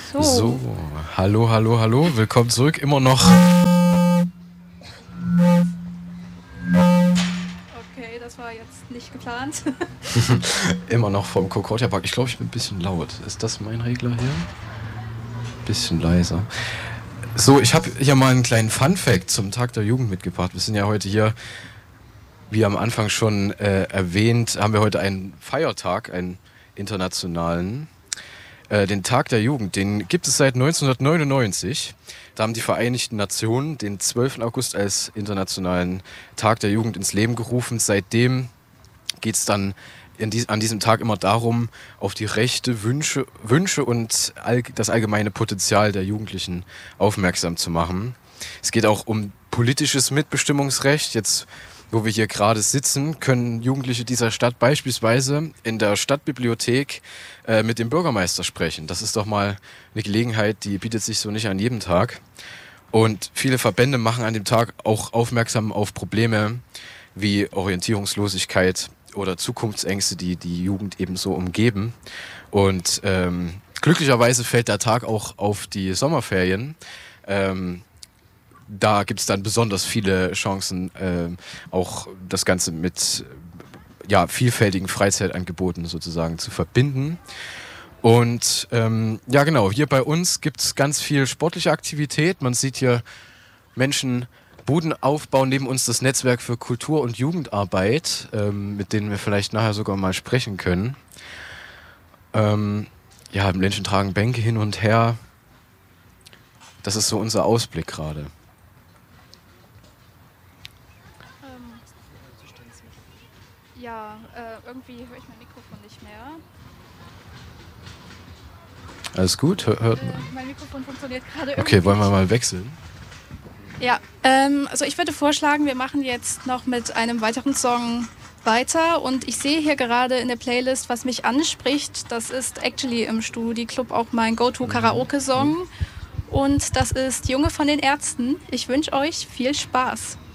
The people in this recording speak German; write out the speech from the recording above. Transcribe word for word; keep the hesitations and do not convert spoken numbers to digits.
So. So, hallo, hallo, hallo, willkommen zurück, immer noch. Okay, das war jetzt nicht geplant. Immer noch vom Concordia Park. Ich glaube, ich bin ein bisschen laut. Ist das mein Regler hier? Bisschen leiser. So, ich habe hier mal einen kleinen Fun-Fact zum Tag der Jugend mitgebracht. Wir sind ja heute hier, wie am Anfang schon äh, erwähnt, haben wir heute einen Feiertag, einen internationalen. Äh, den Tag der Jugend, den gibt es seit neunzehnhundertneunundneunzig. Da haben die Vereinigten Nationen den zwölften August als internationalen Tag der Jugend ins Leben gerufen. Seitdem geht es dann in dies, an diesem Tag immer darum, auf die Rechte, Wünsche, Wünsche und all, das allgemeine Potenzial der Jugendlichen aufmerksam zu machen. Es geht auch um politisches Mitbestimmungsrecht. Jetzt, wo wir hier gerade sitzen, können Jugendliche dieser Stadt beispielsweise in der Stadtbibliothek äh, mit dem Bürgermeister sprechen. Das ist doch mal eine Gelegenheit, die bietet sich so nicht an jedem Tag. Und viele Verbände machen an dem Tag auch aufmerksam auf Probleme wie Orientierungslosigkeit oder Zukunftsängste, die die Jugend eben so umgeben. Und ähm, glücklicherweise fällt der Tag auch auf die Sommerferien. Ähm, Da gibt es dann besonders viele Chancen, äh, auch das Ganze mit ja, vielfältigen Freizeitangeboten sozusagen zu verbinden. Und ähm, ja genau, hier bei uns gibt es ganz viel sportliche Aktivität. Man sieht hier Menschen Buden aufbauen, neben uns das Netzwerk für Kultur- und Jugendarbeit, ähm, mit denen wir vielleicht nachher sogar mal sprechen können. Ähm, ja, Menschen tragen Bänke hin und her. Das ist so unser Ausblick gerade. Ja, äh, irgendwie höre ich mein Mikrofon nicht mehr. Alles gut? Hör, hört Äh, mein Mikrofon funktioniert gerade irgendwie Okay, wollen wir nicht. mal wechseln? Ja, ähm, also ich würde vorschlagen, wir machen jetzt noch mit einem weiteren Song weiter. Und ich sehe hier gerade in der Playlist, was mich anspricht. Das ist actually im Studi Club auch mein Go-To-Karaoke-Song. Und das ist Junge von den Ärzten. Ich wünsche euch viel Spaß.